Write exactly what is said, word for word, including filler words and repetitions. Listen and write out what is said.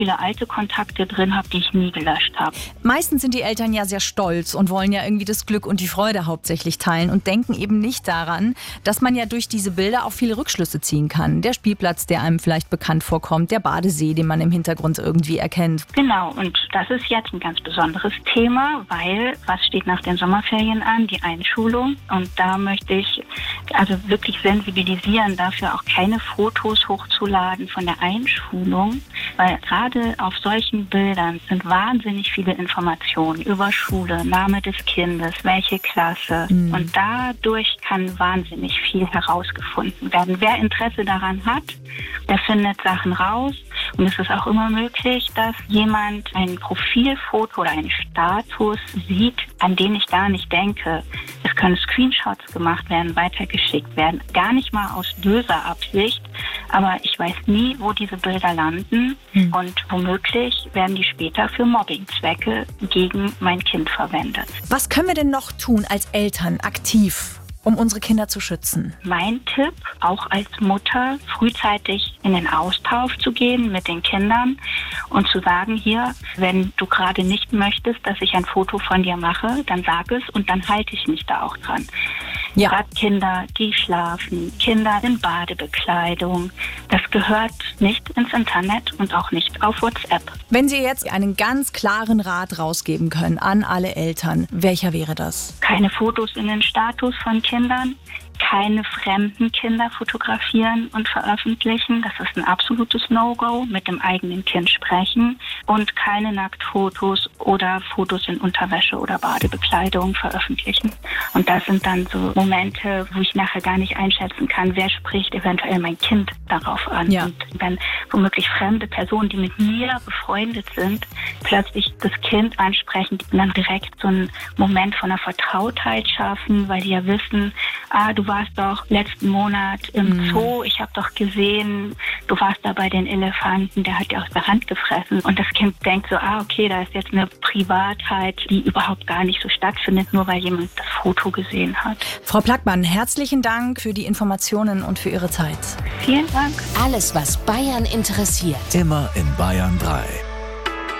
viele alte Kontakte drin habe, die ich nie gelöscht habe. Meistens sind die Eltern ja sehr stolz und wollen ja irgendwie das Glück und die Freude hauptsächlich teilen und denken eben nicht daran, dass man ja durch diese Bilder auch viele Rückschlüsse ziehen kann. Der Spielplatz, der einem vielleicht bekannt vorkommt, der Badesee, den man im Hintergrund irgendwie erkennt. Genau, und das ist jetzt ein ganz besonderes Thema, weil was steht nach den Sommerferien an? Die Einschulung. Und da möchte ich also wirklich sensibilisieren, dafür auch keine Fotos hochzuladen von der Einschulung, weil gerade auf solchen Bildern sind wahnsinnig viele Informationen über Schule, Name des Kindes, welche Klasse. Mhm. Und dadurch kann wahnsinnig viel herausgefunden werden. Wer Interesse daran hat, der findet Sachen raus. Und es ist auch immer möglich, dass jemand ein Profilfoto oder einen Status sieht, an den ich gar nicht denke. Es können Screenshots gemacht werden, weitergeschickt werden. Gar nicht mal aus böser Absicht, aber ich weiß nie, wo diese Bilder landen. Hm. Und womöglich werden die später für Mobbingzwecke gegen mein Kind verwendet. Was können wir denn noch tun als Eltern aktiv, um unsere Kinder zu schützen? Mein Tipp, auch als Mutter, frühzeitig in den Austausch zu gehen mit den Kindern und zu sagen, hier, wenn du gerade nicht möchtest, dass ich ein Foto von dir mache, dann sag es und dann halte ich mich da auch dran. Ja. Gerade Kinder, die schlafen, Kinder in Badebekleidung, das gehört nicht ins Internet und auch nicht auf WhatsApp. Wenn Sie jetzt einen ganz klaren Rat rausgeben können an alle Eltern, welcher wäre das? Keine Fotos in den Status von Kindern, keine fremden Kinder fotografieren und veröffentlichen. Das ist ein absolutes No-Go. Mit dem eigenen Kind sprechen und keine Nacktfotos oder Fotos in Unterwäsche oder Badebekleidung veröffentlichen. Und das sind dann so Momente, wo ich nachher gar nicht einschätzen kann, wer spricht eventuell mein Kind darauf an. Ja. Und wenn womöglich fremde Personen, die mit mir befreundet sind, plötzlich das Kind ansprechen und dann direkt so einen Moment von einer Vertrautheit schaffen, weil die ja wissen, ah, du warst doch letzten Monat im Zoo, ich habe doch gesehen, du warst da bei den Elefanten, der hat dir aus der Hand gefressen. Und das Kind denkt so, ah, okay, da ist jetzt eine Privatheit, die überhaupt gar nicht so stattfindet, nur weil jemand das Foto gesehen hat. Frau Plackmann, herzlichen Dank für die Informationen und für Ihre Zeit. Vielen Dank. Alles, was Bayern interessiert. Immer in Bayern drei.